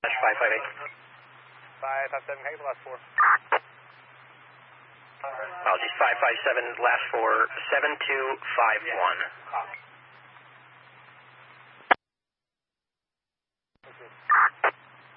558. 557, can I get the last four? Apologies, 557, last four, 7251.